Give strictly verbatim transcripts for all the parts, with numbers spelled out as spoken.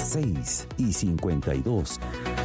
seis y cincuenta y dos.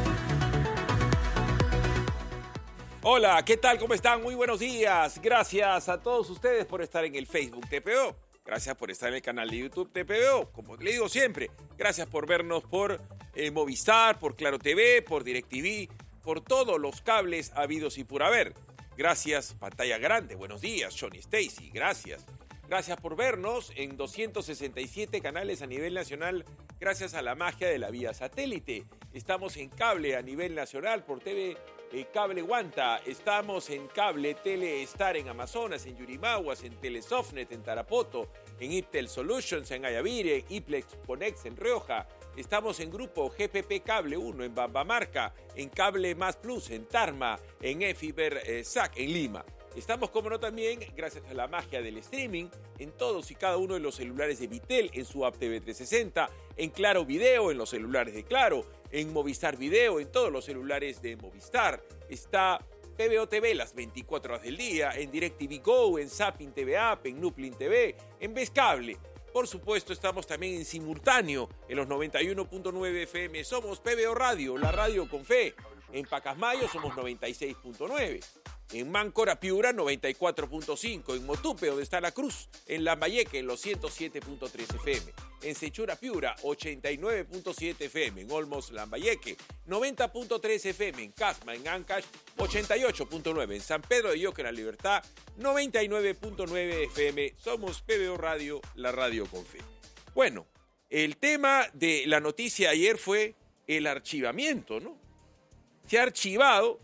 Hola, ¿qué tal? ¿Cómo están? Muy buenos días. Gracias a todos ustedes por estar en el Facebook T P O. Gracias por estar en el canal de YouTube T P O. Como le digo siempre, gracias por vernos por eh, Movistar, por Claro T V, por DirecTV, por todos los cables habidos y por haber. Gracias, pantalla grande. Buenos días, Johnny Stacy. Gracias. Gracias por vernos en doscientos sesenta y siete canales a nivel nacional gracias a la magia de la vía satélite. Estamos en cable a nivel nacional por T V eh, Cable Guanta. Estamos en cable Telestar en Amazonas, en Yurimaguas, en Telesofnet, en Tarapoto, en Iptel Solutions, en Ayavire, Iplex Conex, en Rioja. Estamos en grupo G P P Cable uno en Bambamarca, en Cable Más Plus, en Tarma, en Efiber eh, S A C, en Lima. Estamos, como no, también, gracias a la magia del streaming, en todos y cada uno de los celulares de Vitel, en su app T V trescientos sesenta, en Claro Video, en los celulares de Claro, en Movistar Video, en todos los celulares de Movistar. Está P B O T V las veinticuatro horas del día, en DirecTV Go, en Zapping T V App, en Nuplin T V, en Vescable. Por supuesto, estamos también en simultáneo en los noventa y uno punto nueve F M. Somos P B O Radio, la radio con fe. En Pacasmayo somos noventa y seis punto nueve. En Máncora Piura, noventa y cuatro punto cinco. En Motupe, donde está la Cruz. En Lambayeque, en los ciento siete punto tres F M. En Sechura Piura, ochenta y nueve punto siete F M. En Olmos, Lambayeque, noventa punto tres F M. En Casma, en Ancash, ochenta y ocho punto nueve. En San Pedro de Yoque, en La Libertad, noventa y nueve punto nueve F M. Somos P B O Radio, la radio con fe. Bueno, el tema de la noticia ayer fue el archivamiento, ¿no? Se ha archivado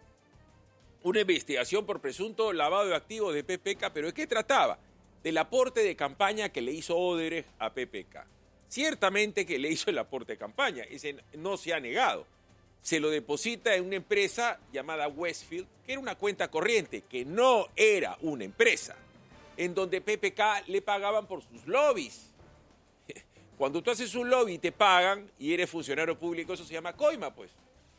una investigación por presunto lavado de activos de P P K, pero ¿de qué trataba? Del aporte de campaña que le hizo Odebrecht a P P K. Ciertamente que le hizo el aporte de campaña, ese no se ha negado. Se lo deposita en una empresa llamada Westfield, que era una cuenta corriente, que no era una empresa, en donde P P K le pagaban por sus lobbies. Cuando tú haces un lobby y te pagan y eres funcionario público, eso se llama coima, pues.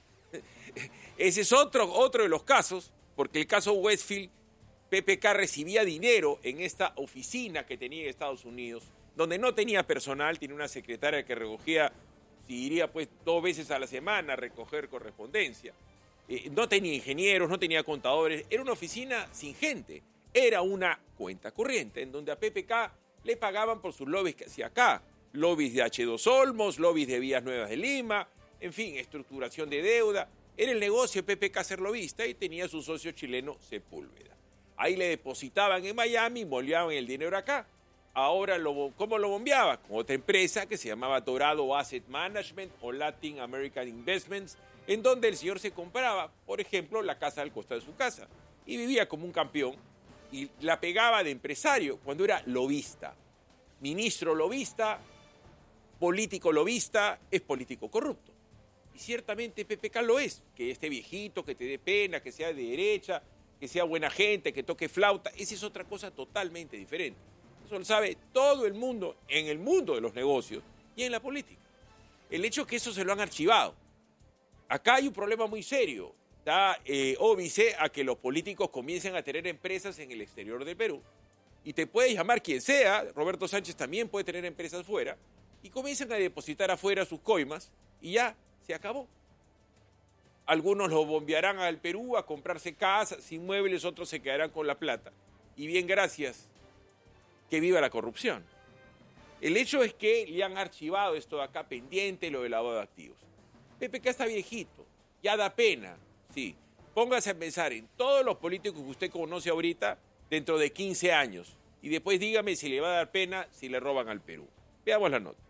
Ese es otro, otro de los casos, porque el caso Westfield, P P K recibía dinero en esta oficina que tenía en Estados Unidos, donde no tenía personal, tenía una secretaria que recogía, si diría pues dos veces a la semana, recoger correspondencia. Eh, no tenía ingenieros, no tenía contadores, era una oficina sin gente, era una cuenta corriente, en donde a P P K le pagaban por sus lobbies que hacía acá, lobbies de H dos Olmos, lobbies de Vías Nuevas de Lima, en fin, estructuración de deuda. Era el negocio de P P K ser lobista y tenía su socio chileno Sepúlveda. Ahí le depositaban en Miami y moldeaban el dinero acá. Ahora, lo, ¿cómo lo bombeaba? Con otra empresa que se llamaba Dorado Asset Management o Latin American Investments, en donde el señor se compraba, por ejemplo, la casa al costado de su casa. Y vivía como un campeón y la pegaba de empresario cuando era lobista. Ministro lobista, político lobista, es político corrupto. Y ciertamente P P K lo es, que esté viejito, que te dé pena, que sea de derecha, que sea buena gente, que toque flauta, esa es otra cosa totalmente diferente. Eso lo sabe todo el mundo, en el mundo de los negocios y en la política. El hecho es que eso se lo han archivado. Acá hay un problema muy serio. Da eh, óbice a que los políticos comiencen a tener empresas en el exterior del Perú. Y te puede llamar quien sea, Roberto Sánchez también puede tener empresas fuera, y comiencen a depositar afuera sus coimas y ya se acabó. Algunos lo bombearán al Perú a comprarse casas, inmuebles, otros se quedarán con la plata. Y bien, gracias, que viva la corrupción. El hecho es que le han archivado esto de acá pendiente, lo del lavado de activos. P P K está viejito, ya da pena, sí. Póngase a pensar en todos los políticos que usted conoce ahorita dentro de quince años. Y después dígame si le va a dar pena si le roban al Perú. Veamos la nota.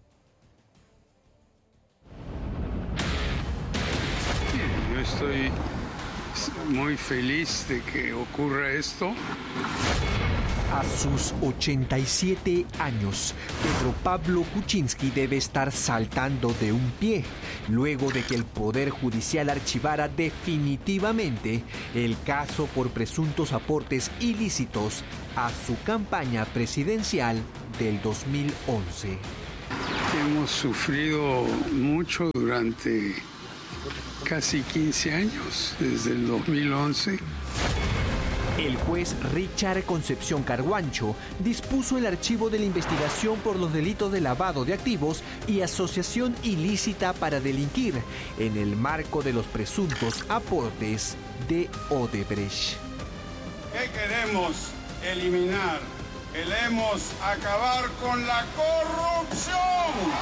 Yo estoy muy feliz de que ocurra esto. A sus ochenta y siete años, Pedro Pablo Kuczynski debe estar saltando de un pie, luego de que el Poder Judicial archivara definitivamente el caso por presuntos aportes ilícitos a su campaña presidencial del dos mil once. Hemos sufrido mucho durante casi quince años, desde el dos mil once. El juez Richard Concepción Carguancho dispuso el archivo de la investigación por los delitos de lavado de activos y asociación ilícita para delinquir en el marco de los presuntos aportes de Odebrecht. ¿Qué queremos eliminar? Queremos acabar con la corrupción.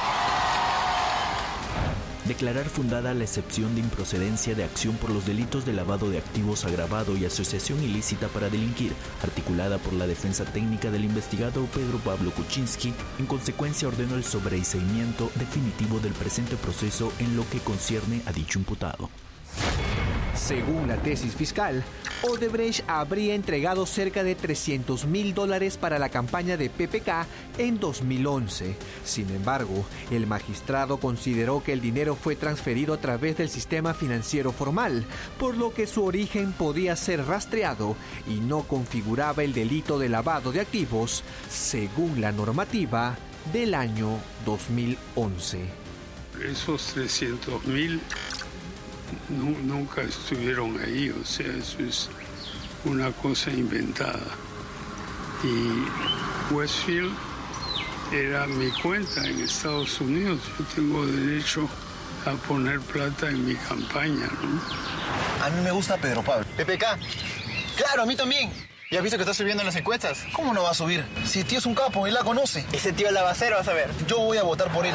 Declarar fundada la excepción de improcedencia de acción por los delitos de lavado de activos agravado y asociación ilícita para delinquir, articulada por la defensa técnica del investigado Pedro Pablo Kuczynski. En consecuencia, ordenó el sobreseimiento definitivo del presente proceso en lo que concierne a dicho imputado. Según la tesis fiscal, Odebrecht habría entregado cerca de trescientos mil dólares para la campaña de P P K en dos mil once. Sin embargo, el magistrado consideró que el dinero fue transferido a través del sistema financiero formal, por lo que su origen podía ser rastreado y no configuraba el delito de lavado de activos, según la normativa del año dos mil once. Esos trescientos mil nunca estuvieron ahí, o sea, eso es una cosa inventada. Y Westfield era mi cuenta en Estados Unidos. Yo tengo derecho a poner plata en mi campaña, ¿no? A mí me gusta Pedro Pablo. P P K. Claro, a mí también. ¿Ya has visto que está subiendo en las encuestas? ¿Cómo no va a subir? Si el tío es un capo, él la conoce. Ese tío es lavacero, vas a ver. Yo voy a votar por él.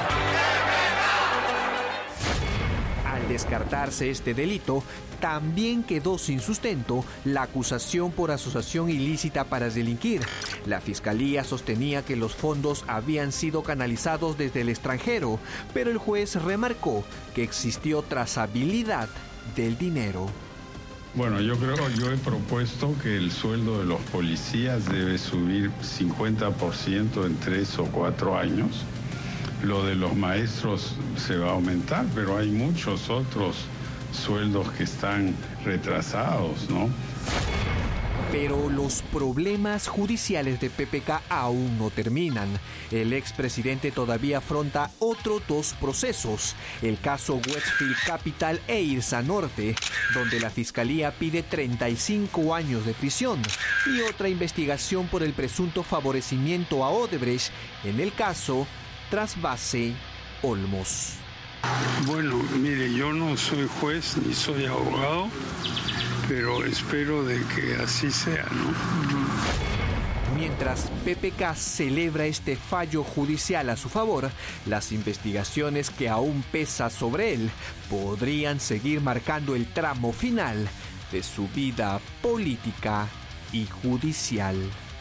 Al descartarse este delito, también quedó sin sustento la acusación por asociación ilícita para delinquir. La fiscalía sostenía que los fondos habían sido canalizados desde el extranjero, pero el juez remarcó que existió trazabilidad del dinero. Bueno, yo creo, yo he propuesto que el sueldo de los policías debe subir cincuenta por ciento en tres o cuatro años. Lo de los maestros se va a aumentar, pero hay muchos otros sueldos que están retrasados, ¿no? Pero los problemas judiciales de P P K aún no terminan. El expresidente todavía afronta otros dos procesos, el caso Westfield Capital e Irsa Norte, donde la fiscalía pide treinta y cinco años de prisión, y otra investigación por el presunto favorecimiento a Odebrecht en el caso Trasvase Olmos. Bueno, mire, yo no soy juez ni soy abogado, pero espero de que así sea, ¿no? Mientras P P K celebra este fallo judicial a su favor, las investigaciones que aún pesa sobre él podrían seguir marcando el tramo final de su vida política y judicial.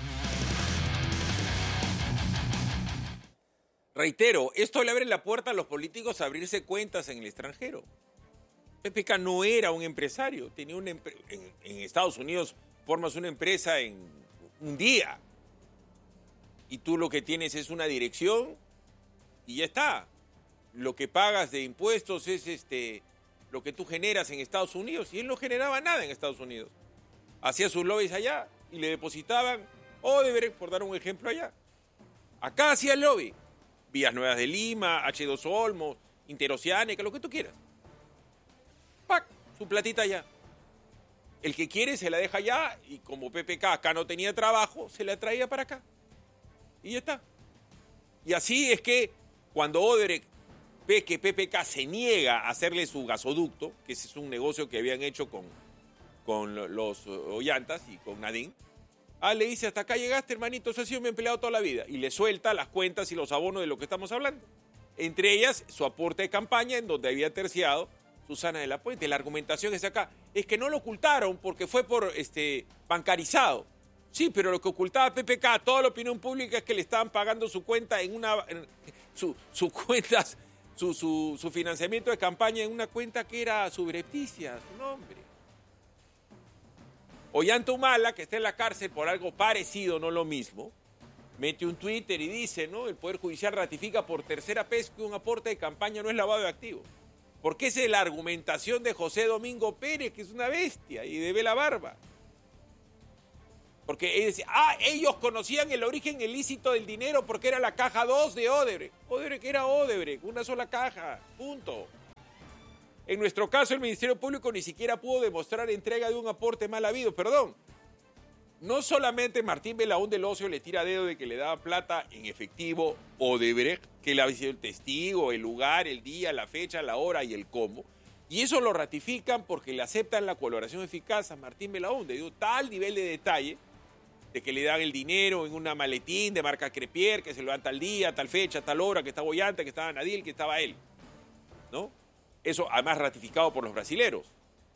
Reitero, esto le abre la puerta a los políticos a abrirse cuentas en el extranjero. P P K no era un empresario, tenía una empre- en, en Estados Unidos formas una empresa en un día y tú lo que tienes es una dirección y ya está. Lo que pagas de impuestos es este lo que tú generas en Estados Unidos y él no generaba nada en Estados Unidos. Hacía sus lobbies allá y le depositaban Odebrecht, por dar un ejemplo allá. Acá hacía el lobby. Vías Nuevas de Lima, hache dos O Olmos, Interoceánica, lo que tú quieras. ¡Pac! Su platita allá. El que quiere se la deja allá y como P P K acá no tenía trabajo, se la traía para acá. Y ya está. Y así es que cuando Odebrecht ve que P P K se niega a hacerle su gasoducto, que ese es un negocio que habían hecho con, con los Ollantas y con Nadine, ah, le dice, hasta acá llegaste, hermanito, eso ha sido mi empleado toda la vida. Y le suelta las cuentas y los abonos de lo que estamos hablando. Entre ellas, su aporte de campaña, en donde había terciado Susana de la Puente. La argumentación es acá. Es que no lo ocultaron porque fue por este bancarizado. Sí, pero lo que ocultaba P P K a toda la opinión pública es que le estaban pagando su cuenta en una... En, su, su cuentas, su, su, su financiamiento de campaña en una cuenta que era subrepticia, su nombre. Ollanta Humala, que está en la cárcel por algo parecido, no lo mismo, mete un Twitter y dice, ¿no? El Poder Judicial ratifica por tercera vez que un aporte de campaña no es lavado de activos. Porque esa es la argumentación de José Domingo Pérez, que es una bestia y debe la barba. Porque él dice, ah, ellos conocían el origen ilícito del dinero porque era la caja dos de Odebrecht. Odebrecht era Odebrecht, una sola caja, punto. En nuestro caso, el Ministerio Público ni siquiera pudo demostrar entrega de un aporte mal habido, perdón. no solamente Martín Belaúnde del Ocio le tira dedo de que le daba plata en efectivo Odebrecht, que le había sido el testigo, el lugar, el día, la fecha, la hora y el cómo. Y eso lo ratifican porque le aceptan la colaboración eficaz a Martín Belaúnde. Dio tal nivel de detalle de que le dan el dinero en una maletín de marca Crepier, que se lo dan tal día, tal fecha, tal hora, que estaba Ollanta, que estaba Nadil, que estaba él. ¿No? Eso además ratificado por los brasileros.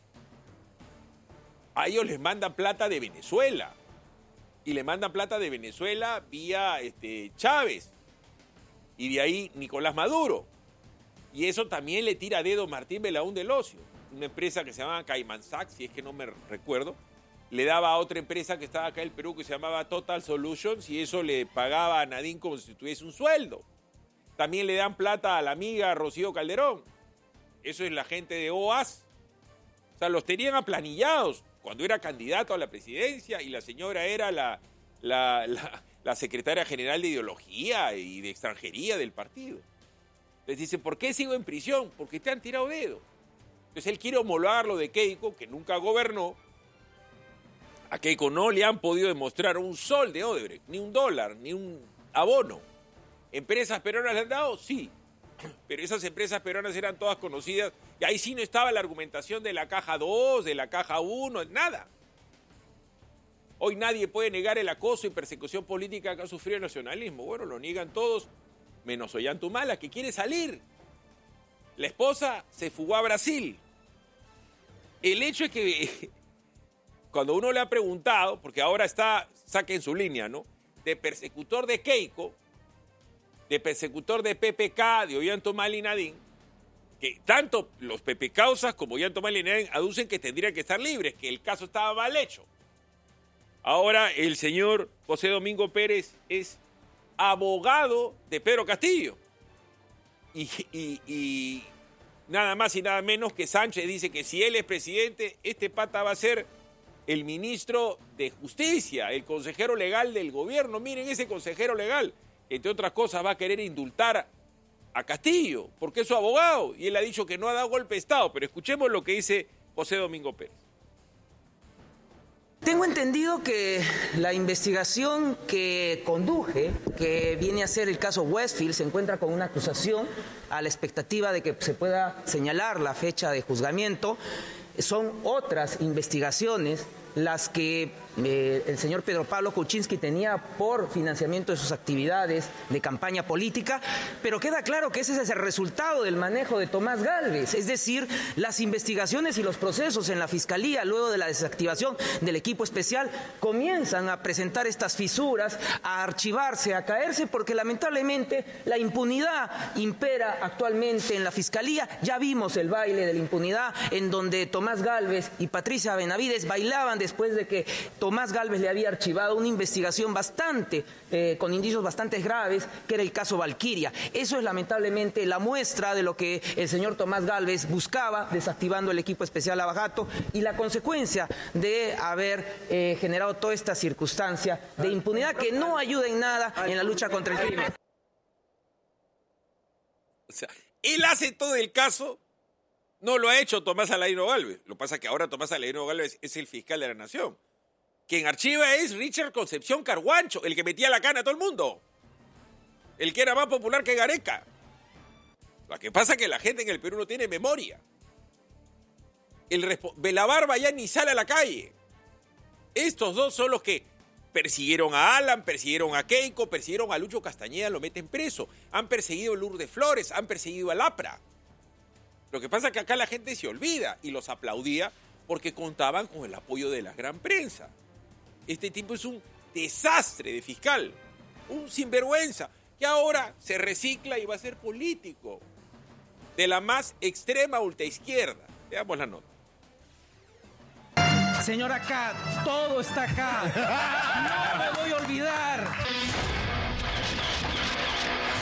A ellos les mandan plata de Venezuela. Y le mandan plata de Venezuela vía este, Chávez. Y de ahí Nicolás Maduro. Y eso también le tira dedo Martín Belaúnde del Ocio. Una empresa que se llamaba Cayman Sachs, si es que no me recuerdo. Le daba a otra empresa que estaba acá en el Perú que se llamaba Total Solutions. Y eso le pagaba a Nadine como si tuviese un sueldo. También le dan plata a la amiga Rocío Calderón. Eso es la gente de O A S. O sea, los tenían aplanillados cuando era candidato a la presidencia y la señora era la, la, la, la secretaria general de ideología y de extranjería del partido. Les dice, ¿por qué sigo en prisión? Porque te han tirado dedo. Entonces él quiere homologar lo de Keiko, que nunca gobernó. A Keiko no le han podido demostrar un sol de Odebrecht, ni un dólar, ni un abono. ¿Empresas peruanas le han dado? Sí. Pero esas empresas peruanas eran todas conocidas y ahí sí no estaba la argumentación de la caja dos, de la caja uno, nada. Hoy nadie puede negar el acoso y persecución política que ha sufrido el nacionalismo. Bueno, lo niegan todos, menos Ollantumala, que quiere salir. La esposa se fugó a Brasil. El hecho es que cuando uno le ha preguntado, porque ahora está, saquen su línea, ¿no? De persecutor de Keiko, de persecutor de P P K, de Ollantumala y Nadine, que tanto los P P causas como Ollantumala y Nadine aducen que tendrían que estar libres, que el caso estaba mal hecho. Ahora el señor José Domingo Pérez es abogado de Pedro Castillo. Y, y, y nada más y nada menos que Sánchez dice que si él es presidente, este pata va a ser el ministro de Justicia, el consejero legal del gobierno. Miren ese consejero legal, entre otras cosas, va a querer indultar a Castillo, porque es su abogado, y él ha dicho que no ha dado golpe de Estado. Pero escuchemos lo que dice José Domingo Pérez. Tengo entendido que la investigación que conduje, que viene a ser el caso Westfield, se encuentra con una acusación a la expectativa de que se pueda señalar la fecha de juzgamiento. Son otras investigaciones las que eh, el señor Pedro Pablo Kuczynski tenía por financiamiento de sus actividades de campaña política, pero queda claro que ese es el resultado del manejo de Tomás Gálvez, es decir, las investigaciones y los procesos en la Fiscalía, luego de la desactivación del equipo especial, comienzan a presentar estas fisuras, a archivarse, a caerse, porque lamentablemente la impunidad impera actualmente en la Fiscalía. Ya vimos el baile de la impunidad en donde Tomás Gálvez y Patricia Benavides bailaban después de que Tomás Gálvez le había archivado una investigación bastante, eh, con indicios bastante graves, que era el caso Valquiria. Eso es lamentablemente la muestra de lo que el señor Tomás Gálvez buscaba, desactivando el equipo especial Lavajato, y la consecuencia de haber eh, generado toda esta circunstancia de impunidad que no ayuda en nada en la lucha contra el crimen. O sea, él hace todo el caso. No lo ha hecho Tomás Aladino Gálvez. Lo que pasa es que ahora Tomás Aladino Gálvez es el fiscal de la Nación. Quien archiva es Richard Concepción Carguancho, el que metía la cana a todo el mundo. El que era más popular que Gareca. Lo que pasa es que la gente en el Perú no tiene memoria. El respo- Belabarba ya ni sale a la calle. Estos dos son los que persiguieron a Alan, persiguieron a Keiko, persiguieron a Lucho Castañeda, lo meten preso. Han perseguido a Lourdes Flores, han perseguido a Lapra. Lo que pasa es que acá la gente se olvida y los aplaudía porque contaban con el apoyo de la gran prensa. Este tipo es un desastre de fiscal, un sinvergüenza, que ahora se recicla y va a ser político de la más extrema ultraizquierda. Veamos la nota. Señora Kat, todo está acá. No me voy a olvidar.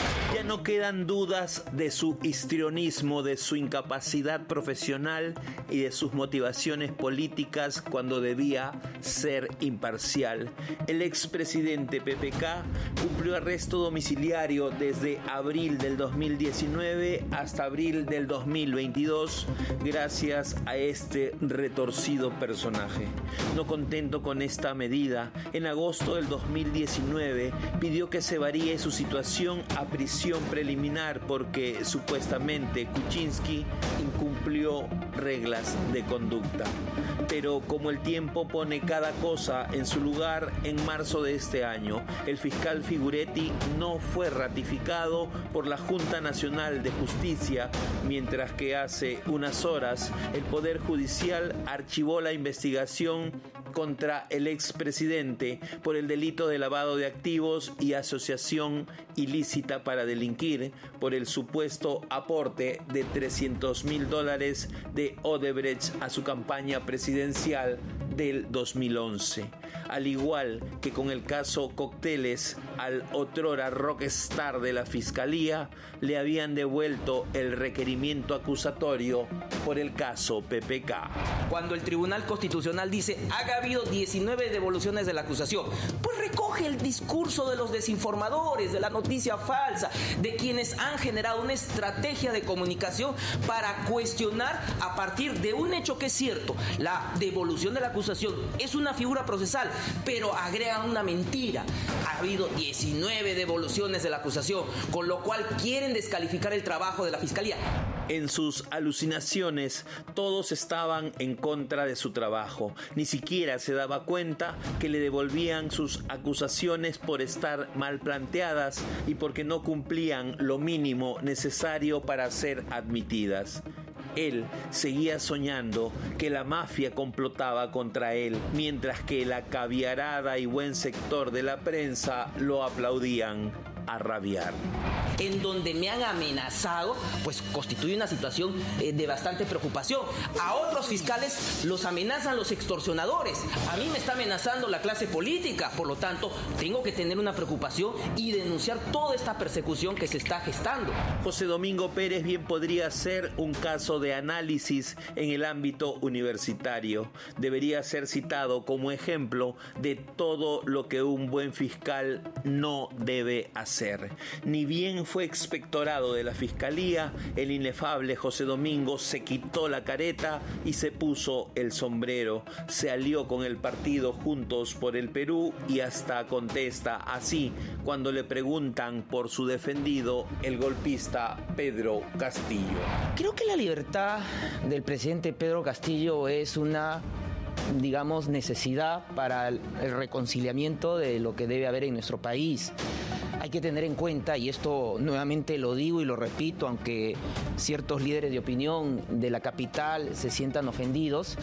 no quedan dudas de su histrionismo, de su incapacidad profesional y de sus motivaciones políticas cuando debía ser imparcial. El expresidente P P K cumplió arresto domiciliario desde abril del dos mil diecinueve hasta abril del dos mil veintidós gracias a este retorcido personaje. No contento con esta medida, en agosto del dos mil diecinueve pidió que se varíe su situación a prisión preliminar porque supuestamente Kuczynski incumplió reglas de conducta. Pero como el tiempo pone cada cosa en su lugar, en marzo de este año, el fiscal Figuretti no fue ratificado por la Junta Nacional de Justicia, mientras que hace unas horas el Poder Judicial archivó la investigación contra el expresidente por el delito de lavado de activos y asociación ilícita para delinquir por el supuesto aporte de trescientos mil dólares de Odebrecht a su campaña presidencial del dos mil once. Al igual que con el caso Cocteles, al otrora rockstar de la Fiscalía le habían devuelto el requerimiento acusatorio por el caso P P K. Cuando el Tribunal Constitucional dice ha habido diecinueve devoluciones de la acusación, pues recoge el discurso de los desinformadores, de la noticia falsa, de quienes han generado una estrategia de comunicación para cuestionar a partir de un hecho que es cierto. La devolución de la acusación es una figura procesal, pero agregan una mentira. Ha habido diecinueve devoluciones de la acusación, con lo cual quieren descalificar el trabajo de la Fiscalía. En sus alucinaciones, todos estaban en contra de su trabajo. Ni siquiera se daba cuenta que le devolvían sus acusaciones por estar mal planteadas y porque no cumplían lo mínimo necesario para ser admitidas. Él seguía soñando que la mafia complotaba contra él, mientras que la caviarada y buen sector de la prensa lo aplaudían a rabiar. En donde me han amenazado, pues constituye una situación eh, de bastante preocupación. A otros fiscales los amenazan los extorsionadores. A mí me está amenazando la clase política. Por lo tanto, tengo que tener una preocupación y denunciar toda esta persecución que se está gestando. José Domingo Pérez bien podría ser un caso de análisis en el ámbito universitario. Debería ser citado como ejemplo de todo lo que un buen fiscal no debe hacer. Ni bien fue expectorado de la Fiscalía, el inefable José Domingo se quitó la careta y se puso el sombrero. Se alió con el partido Juntos por el Perú y hasta contesta así cuando le preguntan por su defendido, el golpista Pedro Castillo. Creo que la libertad del presidente Pedro Castillo es una, digamos, necesidad para el reconciliamiento de lo que debe haber en nuestro país. Hay que tener en cuenta, y esto nuevamente lo digo y lo repito, aunque ciertos líderes de opinión de la capital se sientan ofendidos,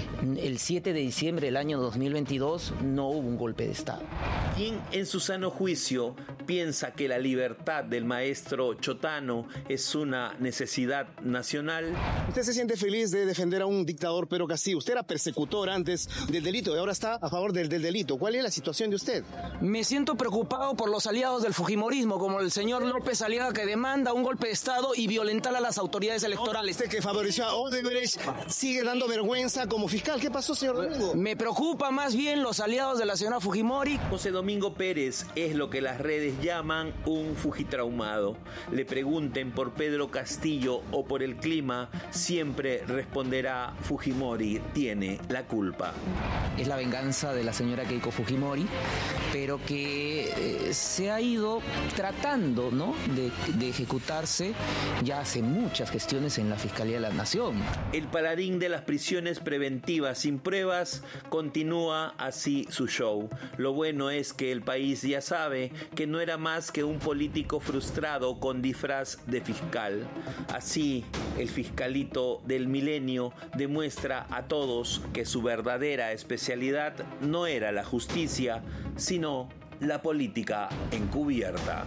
el siete de diciembre del año dos mil veintidós no hubo un golpe de Estado. ¿Quién en su sano juicio piensa que la libertad del maestro Chotano es una necesidad nacional? Usted se siente feliz de defender a un dictador Pedro Castillo. Usted era persecutor antes del delito y ahora está a favor del, del delito. ¿Cuál es la situación de usted? Me siento preocupado por los aliados del fujimorismo, como el señor López Aliaga, que demanda un golpe de Estado y violentar a las autoridades electorales. Usted que favoreció a Odebrecht sigue dando vergüenza como fiscal. ¿Qué pasó, señor Domingo? Me preocupa más bien los aliados de la señora Fujimori. José Domingo Pérez es lo que las redes llaman un fujitraumado. Le pregunten por Pedro Castillo o por el clima, siempre responderá: Fujimori tiene la culpa. Es la venganza de la señora Keiko Fujimori, pero que eh, se ha ido tratando, ¿no?, de, de ejecutarse ya hace muchas gestiones en la Fiscalía de la Nación. El paladín de las prisiones preventivas sin pruebas continúa así su show. Lo bueno es que el país ya sabe que no era más que un político frustrado con disfraz de fiscal. Así, el fiscalito del milenio demuestra a todos que su verdadera especialidad no era la justicia, sino la política encubierta.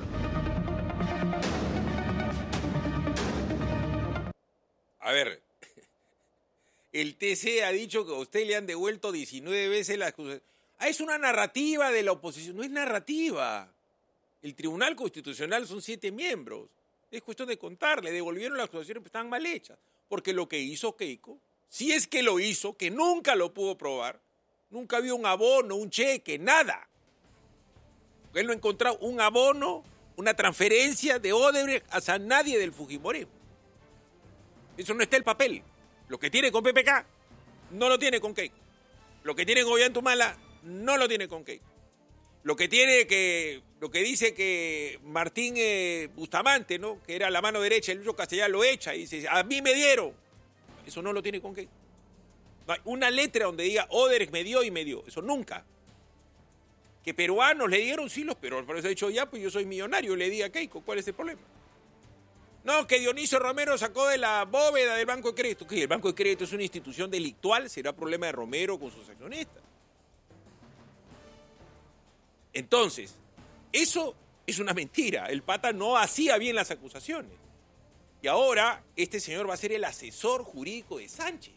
A ver, el T C ha dicho que a usted le han devuelto diecinueve veces la acusación. Ah, es una narrativa de la oposición. No es narrativa. El Tribunal Constitucional son siete miembros. Es cuestión de contar. Le devolvieron las acusaciones, pero estaban mal hechas. Porque lo que hizo Keiko, si es que lo hizo, que nunca lo pudo probar, nunca había un abono, un cheque, nada. Él no ha encontrado un abono, una transferencia de Odebrecht hacia nadie del fujimorismo. Eso no está en el papel. Lo que tiene con P P K no lo tiene con Keiko. Lo que tiene con Ollantumala no lo tiene con Keiko. Lo que tiene que, lo que dice que Martín eh, Bustamante, ¿no? Que era la mano derecha de Lucho Castellar, lo echa y dice, a mí me dieron. Eso no lo tiene con Keiko. No hay una letra donde diga Odebrecht me dio y me dio. Eso nunca. Que peruanos le dieron, sí, los peruanos. Por eso he dicho, ya, pues yo soy millonario, le di a Keiko. ¿Cuál es el problema? No, que Dionisio Romero sacó de la bóveda del Banco de Crédito. ¿Qué? ¿El Banco de Crédito es una institución delictual? ¿Será problema de Romero con sus accionistas? Entonces, eso es una mentira. El pata no hacía bien las acusaciones. Y ahora este señor va a ser el asesor jurídico de Sánchez.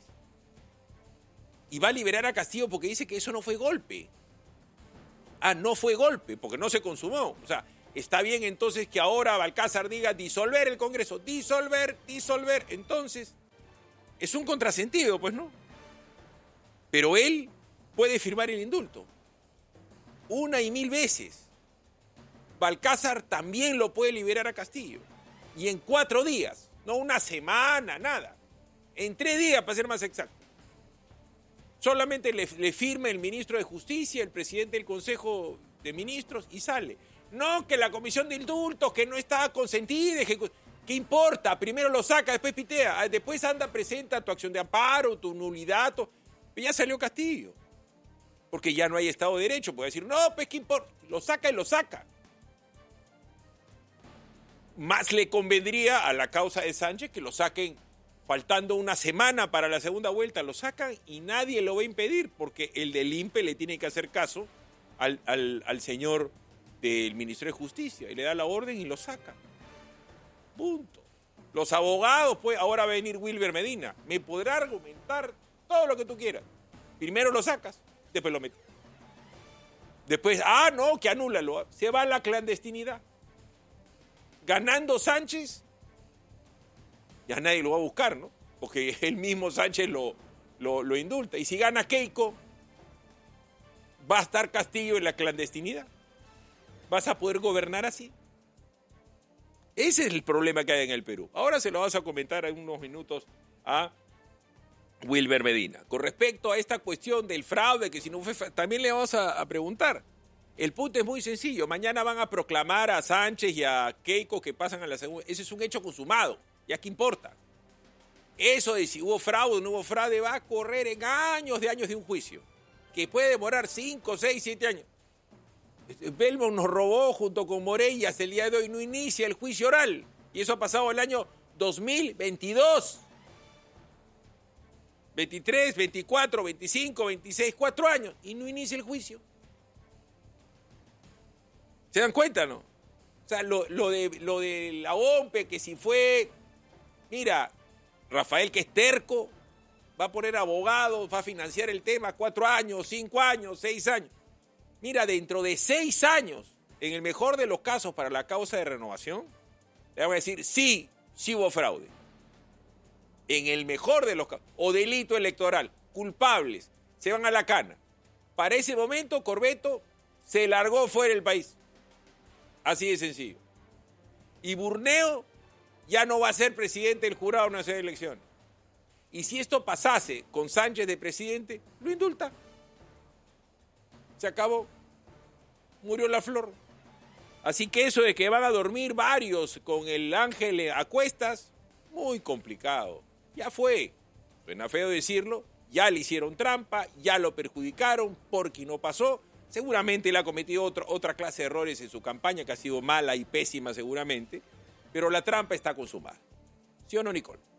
Y va a liberar a Castillo porque dice que eso no fue golpe. Ah, no fue golpe, porque no se consumó. O sea, está bien entonces que ahora Balcázar diga disolver el Congreso. Disolver, disolver. Entonces, es un contrasentido, pues, ¿no? Pero él puede firmar el indulto. Una y mil veces. Balcázar también lo puede liberar a Castillo. Y en cuatro días. No una semana, nada. En tres días, para ser más exacto. Solamente le, le firma el ministro de Justicia, el presidente del Consejo de Ministros y sale. No, que la comisión de indultos, que no está consentida. Que, ¿qué importa? Primero lo saca, después pitea. Después anda, presenta tu acción de amparo, tu nulidad. Tu... Pero ya salió Castillo. Porque ya no hay Estado de Derecho. Puede decir, no, pues ¿qué importa? Lo saca y lo saca. Más le convendría a la causa de Sánchez que lo saquen faltando una semana para la segunda vuelta. Lo sacan y nadie lo va a impedir porque el del I N P E le tiene que hacer caso al, al, al señor del Ministerio de Justicia y le da la orden y lo saca. Punto. Los abogados, pues, ahora va a venir Wilber Medina. Me podrá argumentar todo lo que tú quieras. Primero lo sacas, después lo metes. Después, ah, no, que anúlalo. Se va a la clandestinidad. Ganando Sánchez, ya nadie lo va a buscar, ¿no? Porque el mismo Sánchez lo, lo, lo indulta. Y si gana Keiko, ¿va a estar Castillo en la clandestinidad? ¿Vas a poder gobernar así? Ese es el problema que hay en el Perú. Ahora se lo vas a comentar en unos minutos a Wilber Medina. Con respecto a esta cuestión del fraude, que si no fue, también le vamos a, a preguntar. El punto es muy sencillo. Mañana van a proclamar a Sánchez y a Keiko que pasan a la segunda. Ese es un hecho consumado. ¿Ya qué importa? Eso de si hubo fraude o no hubo fraude va a correr en años de años de un juicio. Que puede demorar cinco, seis, siete años. Belmont nos robó junto con Morey y hasta el día de hoy no inicia el juicio oral. Y eso ha pasado el año dos mil veintidós. veintitrés, veinticuatro, veinticinco, veintiséis, cuatro años. Y no inicia el juicio. ¿Se dan cuenta, no? O sea, lo, lo, de, lo de la O M P E, que si fue... Mira, Rafael, que es terco, va a poner abogados, va a financiar el tema cuatro años, cinco años, seis años. Mira, dentro de seis años, en el mejor de los casos para la causa de renovación, le vamos a decir, sí, sí hubo fraude. En el mejor de los casos, o delito electoral, culpables, se van a la cana. Para ese momento, Corbeto se largó fuera del país. Así de sencillo. Y Burneo ya no va a ser presidente del Jurado Nacional de Elecciones. Y si esto pasase con Sánchez de presidente, lo indulta. Se acabó. Murió la flor. Así que eso de que van a dormir varios con el ángel a cuestas, muy complicado. Ya fue. Suena feo decirlo. Ya le hicieron trampa, ya lo perjudicaron porque no pasó. Seguramente él ha cometido otra, otra clase de errores en su campaña que ha sido mala y pésima seguramente, pero la trampa está consumada. ¿Sí o no, Nicole?